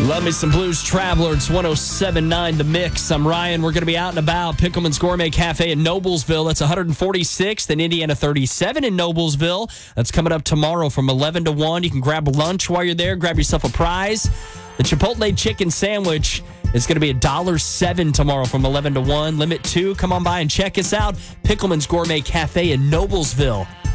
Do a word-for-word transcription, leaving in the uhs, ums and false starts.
Love me some Blues Traveler. It's one oh seven point nine The Mix. I'm Ryan. We're going to be out and about. Pickleman's Gourmet Cafe in Noblesville. That's one forty-sixth and Indiana thirty-seven in Noblesville. That's coming up tomorrow from eleven to one. You can grab lunch while you're there. Grab yourself a prize. The Chipotle Chicken Sandwich is going to be one dollar seven tomorrow from eleven to one. Limit two. Come on by and check us out. Pickleman's Gourmet Cafe in Noblesville.